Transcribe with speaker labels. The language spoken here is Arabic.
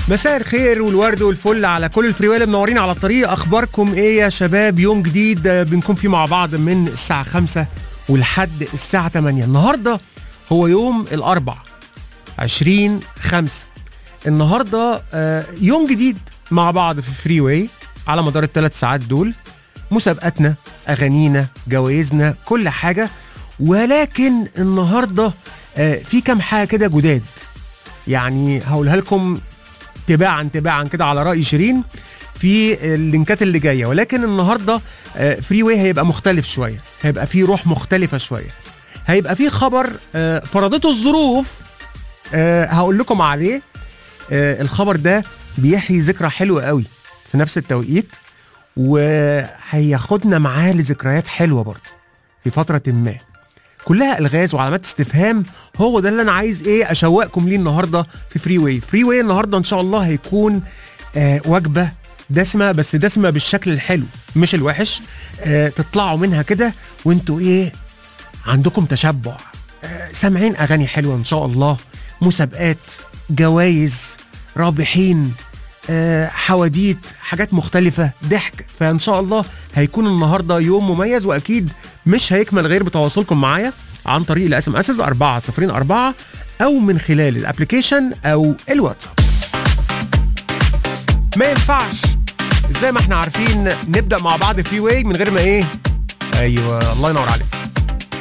Speaker 1: مساء الخير والورد والفل على كل الفريوية اللي منورين على الطريق. اخباركم ايه يا شباب؟ يوم جديد بنكون فيه مع بعض من الساعة 5 ولحد الساعة 8. النهاردة هو يوم الاربع 20/5. النهاردة يوم جديد مع بعض في فريوي على مدار ال3 ساعات دول. مسابقاتنا، اغانينا، جوائزنا، كل حاجة. ولكن النهاردة في كام حاجة كده جداد، يعني هقولها لكم تباعا كده على رأي شيرين في اللينكات اللي جاية. ولكن النهاردة فري واي هيبقى مختلف شوية، هيبقى فيه روح مختلفة شوية، هيبقى فيه خبر فرضته الظروف هقول لكم عليه. الخبر ده بيحيي ذكرى حلوة قوي في نفس التوقيت، وهياخدنا معاه لذكريات حلوة برضه في فترة ما كلها الغاز وعلامات استفهام. هو ده اللي انا عايز اشوقكم ليه النهارده في فري واي. فري واي النهارده ان شاء الله هيكون وجبه دسمه، بس دسمه بالشكل الحلو مش الوحش. تطلعوا منها كده وانتوا عندكم تشبع، سامعين اغاني حلوه ان شاء الله، مسابقات، جوائز، رابحين، حواديت، حاجات مختلفة، ضحك. فإن شاء الله هيكون النهاردة يوم مميز، وأكيد مش هيكمل غير بتواصلكم معايا عن طريق الاسم اسس 404 أو من خلال الابليكيشن أو الواتساب. ما ينفعش زي ما احنا عارفين نبدأ مع بعض فري واي من غير ما أيوة الله ينور عليك.